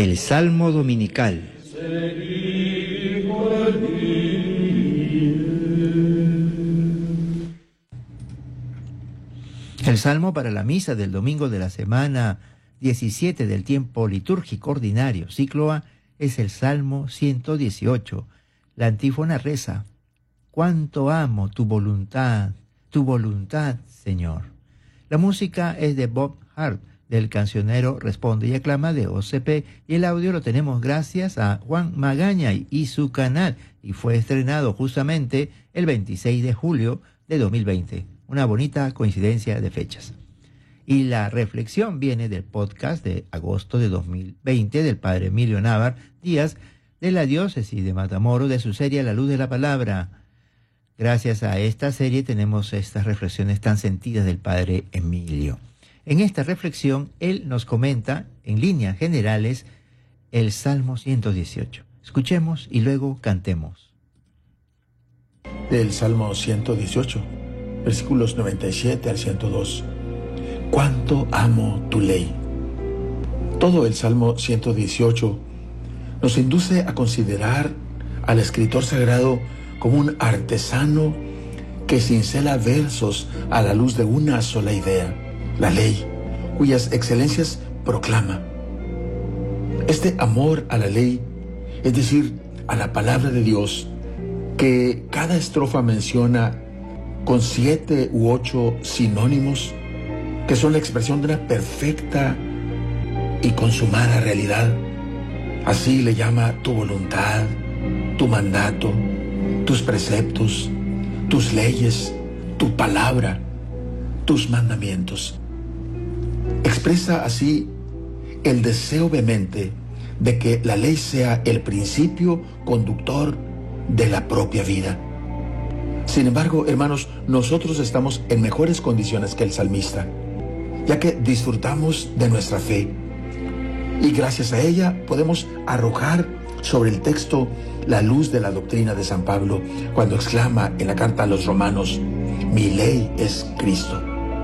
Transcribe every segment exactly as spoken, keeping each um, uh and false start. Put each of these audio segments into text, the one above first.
El Salmo Dominical. El Salmo para la misa del domingo de la semana diecisiete del tiempo litúrgico ordinario, ciclo A, es el Salmo ciento dieciocho. La antífona reza: «Cuánto amo tu voluntad, tu voluntad, Señor». La música es de Bob Hart, del cancionero Responde y Aclama de O C P, y el audio lo tenemos gracias a Juan Magaña y su canal, y fue estrenado justamente el veintiséis de julio de dos mil veinte. Una bonita coincidencia de fechas. Y la reflexión viene del podcast de agosto de dos mil veinte del padre Emilio Návar Díaz, de la diócesis de Matamoros, de su serie La Luz de la Palabra. Gracias a esta serie tenemos estas reflexiones tan sentidas del padre Emilio. En esta reflexión, él nos comenta, en líneas generales, el Salmo ciento dieciocho. Escuchemos y luego cantemos. Del Salmo ciento dieciocho, versículos noventa y siete al ciento dos. Cuánto amo tu ley. Todo el Salmo ciento dieciocho nos induce a considerar al escritor sagrado como un artesano que cincela versos a la luz de una sola idea, la ley, cuyas excelencias proclama. Este amor a la ley, es decir, a la palabra de Dios, que cada estrofa menciona con siete u ocho sinónimos, que son la expresión de una perfecta y consumada realidad. Así le llama tu voluntad, tu mandato, tus preceptos, tus leyes, tu palabra, tus mandamientos. Expresa así el deseo vehemente de que la ley sea el principio conductor de la propia vida. Sin embargo, hermanos, nosotros estamos en mejores condiciones que el salmista, ya que disfrutamos de nuestra fe y gracias a ella podemos arrojar sobre el texto la luz de la doctrina de San Pablo cuando exclama en la carta a los Romanos: mi ley es Cristo.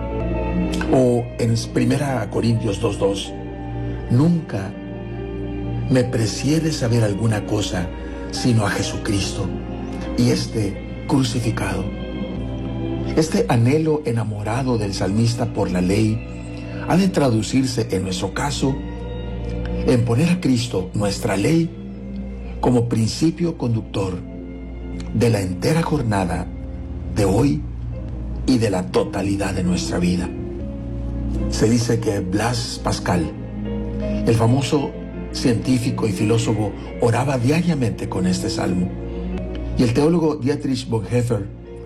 O en primera Corintios dos dos, nunca me presiede saber alguna cosa sino a Jesucristo y este crucificado. Este anhelo enamorado del salmista por la ley ha de traducirse en nuestro caso en poner a Cristo, nuestra ley, como principio conductor de la entera jornada de hoy y de la totalidad de nuestra vida. Se dice que Blaise Pascal, el famoso científico y filósofo, oraba diariamente con este salmo. Y el teólogo Dietrich Bonhoeffer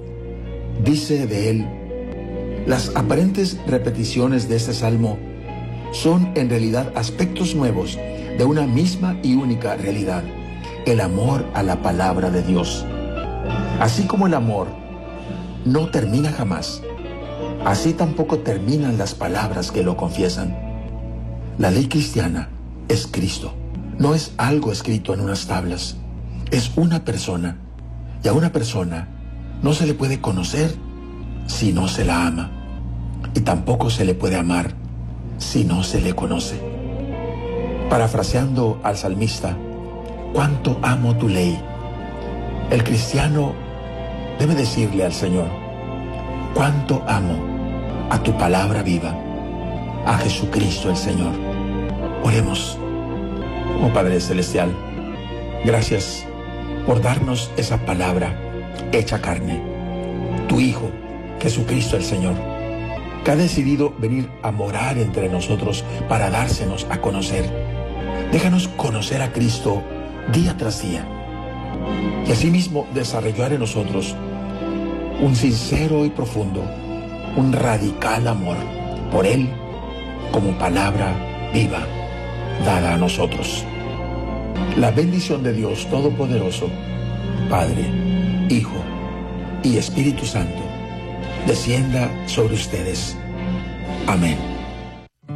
dice de él: las aparentes repeticiones de este salmo son en realidad aspectos nuevos de una misma y única realidad, el amor a la palabra de Dios. Así como el amor no termina jamás, así tampoco terminan las palabras que lo confiesan. La ley cristiana es Cristo, no es algo escrito en unas tablas, es una persona, y a una persona no se le puede conocer si no se la ama, y tampoco se le puede amar si no se le conoce. Parafraseando al salmista, cuánto amo tu ley, el cristiano debe decirle al Señor: cuánto amo a tu palabra viva, a Jesucristo el Señor. Oremos. Oh Padre Celestial, gracias por darnos esa palabra hecha carne, tu Hijo, Jesucristo el Señor, que ha decidido venir a morar entre nosotros para dársenos a conocer. Déjanos conocer a Cristo día tras día y asimismo desarrollar en nosotros un sincero y profundo, un radical amor por Él como palabra viva dada a nosotros. La bendición de Dios Todopoderoso, Padre, Hijo y Espíritu Santo, descienda sobre ustedes. Amén.